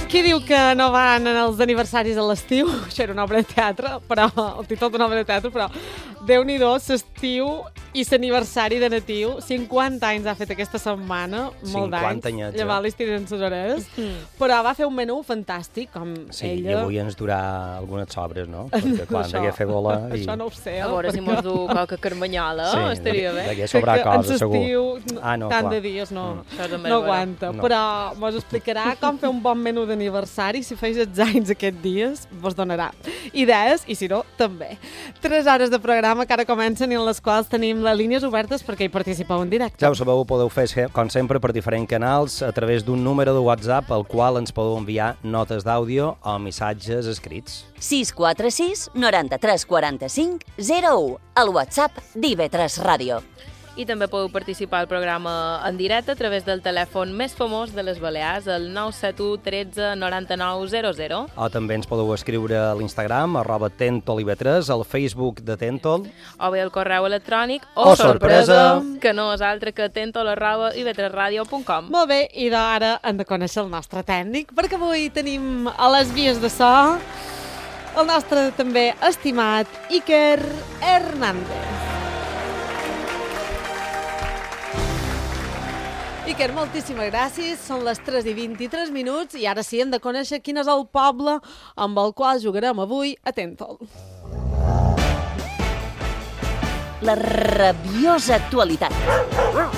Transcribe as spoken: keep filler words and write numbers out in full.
Qui diu que no van als aniversaris a l'estiu? Això era una obra de teatre, però el títol d'una obra de teatre, però Déu-n'hi-do, l'estiu i l'aniversari de Natiu. cinquanta anys ha fet aquesta setmana, molt d'anys. cinquanta anyets, ja. Llavors li tiren les orelles. Mm. Però va fer un menú fantàstic, com sí, ella... i avui ens durà algunes sobres, no? Perquè clar, això, degué fer bola i... Això no ho sé. A veure perquè... si mos du qualque carmanyola, sí, estaria bé. Degué sobrar cosa, segur. Ah, no, tant clar. de dies no, mm. no aguanta. No. Però mos explicarà com fer un bon menú d'aniversari. Si feis els anys aquests dies, vos donarà idees, i si no, també. Tres hores de programa que ara comencen i en les quals tenim les línies obertes perquè hi participeu en directe. Ja ho sabeu, ho podeu fer, com sempre, per diferents canals, a través d'un número de WhatsApp al qual ens podeu enviar notes d'àudio o missatges escrits. sis quatre sis noranta-tres quaranta-cinc zero u, el WhatsApp d'I V tres Ràdio. I també podeu participar al programa en directe a través del telèfon més famós de les Balears, el nou set u tretze noranta-nou zero zero. O també ens podeu escriure a l'Instagram, arroba Tentol I V tres, al Facebook de Tentol. O bé al correu electrònic, o, oh, sorpresa, que no és altre que tentol arroba i v tres radio punt com. Molt bé, i d'ara hem de conèixer el nostre tècnic, perquè avui tenim a les vies de so el nostre també estimat Iker Hernández. Iker, moltíssimes gràcies. Són les tres i vint-i-tres minuts i ara sí hem de conèixer quin és el poble amb el qual jugarem avui a Tentol. La rabiosa actualitat.